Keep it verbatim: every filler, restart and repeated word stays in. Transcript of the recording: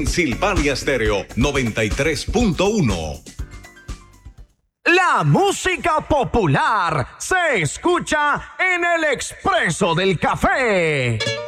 en Silvania Stereo noventa y tres punto uno. La música popular se escucha en el Expreso del Café.